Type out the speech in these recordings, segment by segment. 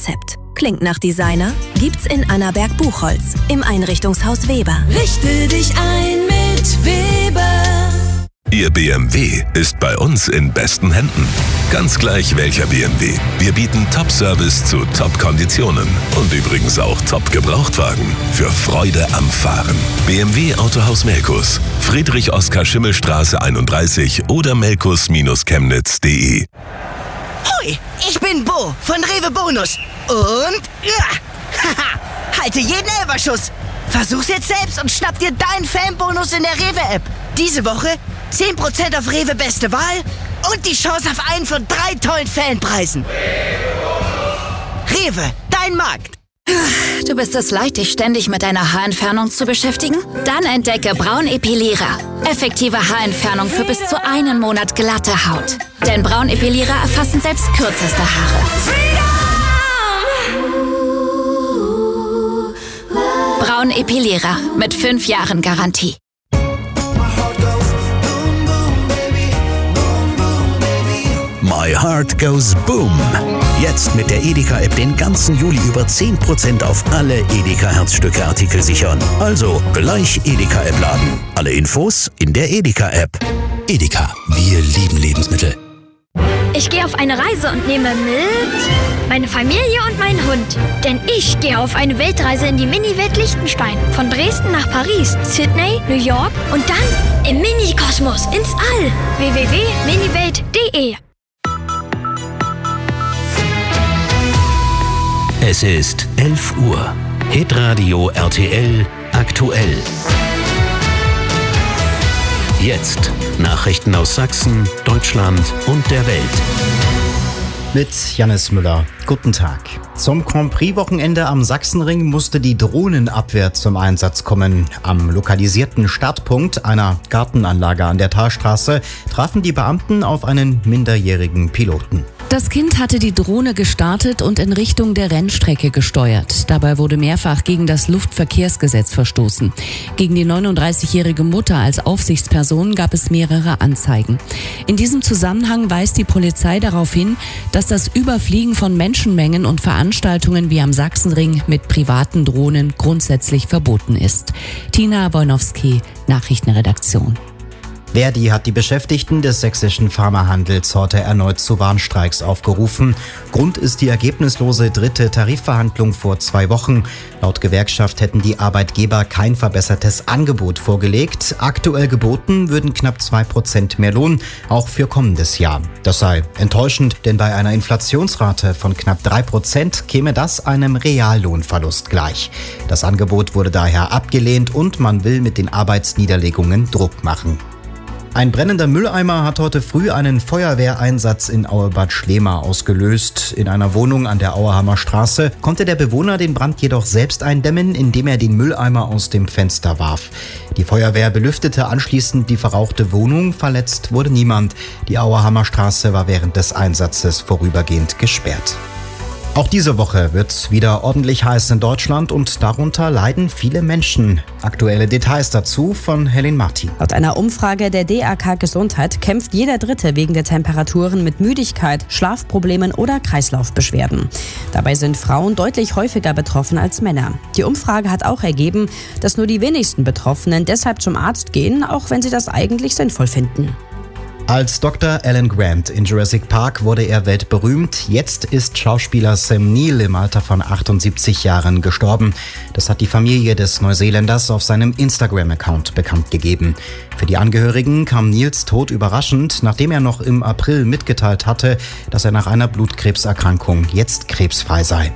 Konzept. Klingt nach Designer? Gibt's in Annaberg-Buchholz im Einrichtungshaus Weber. Richte dich ein mit Weber. Ihr BMW ist bei uns in besten Händen. Ganz gleich welcher BMW. Wir bieten Top-Service zu Top-Konditionen. Und übrigens auch Top-Gebrauchtwagen. Für Freude am Fahren. BMW Autohaus Melkus. Friedrich-Oskar-Schimmel-Straße 31 oder melkus-chemnitz.de. Hui, ich bin Bo von Rewe Bonus. Und halte jeden Elferschuss. Versuch's jetzt selbst und schnapp dir deinen Fanbonus in der Rewe-App. Diese Woche 10% auf Rewe Beste Wahl und die Chance auf einen von 3 tollen Fanpreisen. Rewe, dein Markt. Du bist es leid, dich ständig mit deiner Haarentfernung zu beschäftigen? Dann entdecke Braunepilierer. Effektive Haarentfernung für bis zu 1 Monat glatte Haut. Denn Braunepilierer erfassen selbst kürzeste Haare. Braunepilierer mit 5 Jahren Garantie. My Heart Goes Boom. Jetzt mit der Edeka-App den ganzen Juli über 10% auf alle Edeka-Herzstücke-Artikel sichern. Also gleich Edeka-App laden. Alle Infos in der Edeka-App. Edeka, wir lieben Lebensmittel. Ich gehe auf eine Reise und nehme mit meine Familie und meinen Hund. Denn ich gehe auf eine Weltreise in die Mini-Welt Liechtenstein. Von Dresden nach Paris, Sydney, New York und dann im Mini-Kosmos ins All. www.miniwelt.de. Es ist 11 Uhr. Hitradio RTL aktuell. Jetzt Nachrichten aus Sachsen, Deutschland und der Welt. Mit Jannis Müller. Guten Tag. Zum Grand Prix-Wochenende am Sachsenring musste die Drohnenabwehr zum Einsatz kommen. Am lokalisierten Startpunkt einer Gartenanlage an der Talstraße trafen die Beamten auf einen minderjährigen Piloten. Das Kind hatte die Drohne gestartet und in Richtung der Rennstrecke gesteuert. Dabei wurde mehrfach gegen das Luftverkehrsgesetz verstoßen. Gegen die 39-jährige Mutter als Aufsichtsperson gab es mehrere Anzeigen. In diesem Zusammenhang weist die Polizei darauf hin, dass das Überfliegen von Menschenmengen und Veranstaltungen wie am Sachsenring mit privaten Drohnen grundsätzlich verboten ist. Tina Wojnowski, Nachrichtenredaktion. Verdi hat die Beschäftigten des sächsischen Pharmahandels heute erneut zu Warnstreiks aufgerufen. Grund ist die ergebnislose 3. Tarifverhandlung vor 2 Wochen. Laut Gewerkschaft hätten die Arbeitgeber kein verbessertes Angebot vorgelegt. Aktuell geboten würden knapp 2% mehr Lohn, auch für kommendes Jahr. Das sei enttäuschend, denn bei einer Inflationsrate von knapp 3% käme das einem Reallohnverlust gleich. Das Angebot wurde daher abgelehnt und man will mit den Arbeitsniederlegungen Druck machen. Ein brennender Mülleimer hat heute früh einen Feuerwehreinsatz in Auebad Schlema ausgelöst. In einer Wohnung an der Auerhammer Straße konnte der Bewohner den Brand jedoch selbst eindämmen, indem er den Mülleimer aus dem Fenster warf. Die Feuerwehr belüftete anschließend die verrauchte Wohnung. Verletzt wurde niemand. Die Auerhammer Straße war während des Einsatzes vorübergehend gesperrt. Auch diese Woche wird's wieder ordentlich heiß in Deutschland und darunter leiden viele Menschen. Aktuelle Details dazu von Helen Martin. Laut einer Umfrage der DAK Gesundheit kämpft jeder Dritte wegen der Temperaturen mit Müdigkeit, Schlafproblemen oder Kreislaufbeschwerden. Dabei sind Frauen deutlich häufiger betroffen als Männer. Die Umfrage hat auch ergeben, dass nur die wenigsten Betroffenen deshalb zum Arzt gehen, auch wenn sie das eigentlich sinnvoll finden. Als Dr. Alan Grant in Jurassic Park wurde er weltberühmt. Jetzt ist Schauspieler Sam Neill im Alter von 78 Jahren gestorben. Das hat die Familie des Neuseeländers auf seinem Instagram-Account bekannt gegeben. Für die Angehörigen kam Neills Tod überraschend, nachdem er noch im April mitgeteilt hatte, dass er nach einer Blutkrebserkrankung jetzt krebsfrei sei.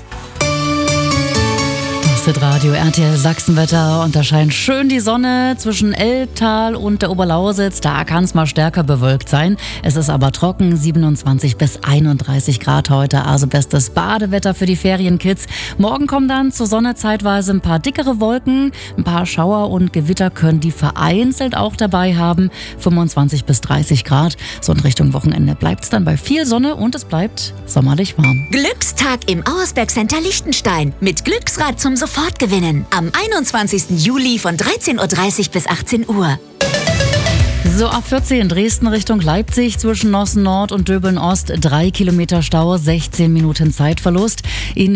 Radio RTL Sachsenwetter und da scheint schön die Sonne zwischen Elbtal und der Oberlausitz. Da kann es mal stärker bewölkt sein. Es ist aber trocken, 27 bis 31 Grad heute. Also bestes Badewetter für die Ferienkids. Morgen kommen dann zur Sonne zeitweise ein paar dickere Wolken. Ein paar Schauer und Gewitter können die vereinzelt auch dabei haben. 25 bis 30 Grad. So in Richtung Wochenende bleibt es dann bei viel Sonne und es bleibt sommerlich warm. Glückstag im Auersberg Center Liechtenstein mit Glücksrad zum Sofortgewinnen am 21. Juli von 13.30 Uhr bis 18 Uhr. So, ab 14 Dresden Richtung Leipzig zwischen Nossen Nord und Döbeln Ost 3 Kilometer Stau, 16 Minuten Zeitverlust.